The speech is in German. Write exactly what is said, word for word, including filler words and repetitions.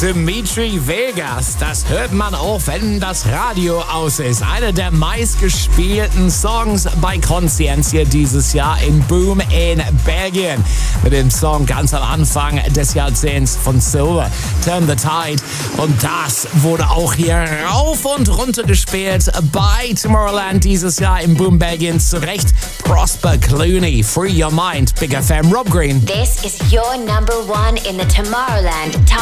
Dimitri Vegas, das hört man auch, wenn das Radio aus ist. Einer der meistgespielten Songs bei Conscientia dieses Jahr im Boom in Belgien. Mit dem Song ganz am Anfang des Jahrzehnts von Silver, Turn the Tide. Und das wurde auch hier rauf und runter gespielt bei Tomorrowland dieses Jahr im Boom Belgien. Zu Recht Prosper Clooney, Free Your Mind, Big F M, Rob Green. This is your number one in the Tomorrowland Top